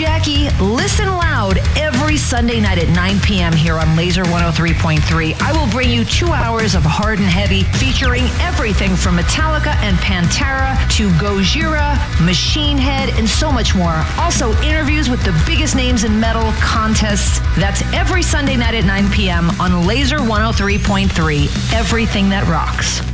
Jackie. Listen loud every Sunday night at 9 p.m. here on Laser 103.3. I will bring you 2 hours of hard and heavy featuring everything from Metallica and Pantera to Gojira, Machine Head, and so much more. Also, interviews with the biggest names in metal, contests. That's every Sunday night at 9 p.m. on Laser 103.3. Everything that rocks.